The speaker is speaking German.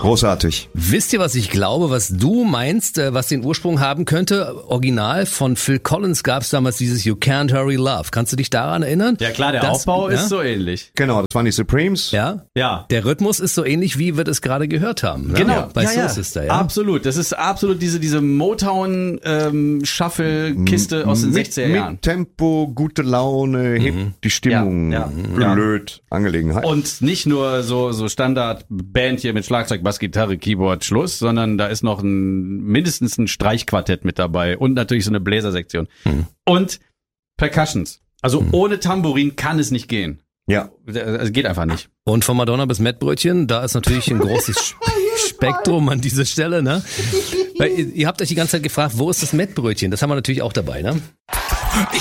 Großartig. Wisst ihr, was ich glaube, was du meinst, was den Ursprung haben könnte? Original von Phil Collins gab es damals dieses You Can't Hurry Love. Kannst du dich daran erinnern? Ja klar, der Aufbau ist so ähnlich. Genau, das waren die Supremes. Ja? Ja. Der Rhythmus ist so ähnlich, wie wir das gerade gehört haben. Ne? Genau. Bei Soul Sister, ja. Absolut. Das ist absolut diese Motown-Shuffle-Kiste aus den 60er Jahren. Mit Tempo, gute Laune, hebt die Stimmung, blöd, Angelegenheit. Und nicht nur so Standard-Band hier mit Schlagzeug, Bass, Gitarre, Keyboard, Schluss, sondern da ist noch mindestens ein Streichquartett mit dabei und natürlich so eine Bläsersektion. Und Percussions. Also ohne Tambourin kann es nicht gehen. Ja. Es geht einfach nicht. Und von Madonna bis Mettbrötchen, da ist natürlich ein großes Spektrum an dieser Stelle, ne? Weil ihr habt euch die ganze Zeit gefragt, wo ist das Mettbrötchen? Das haben wir natürlich auch dabei, ne? Ich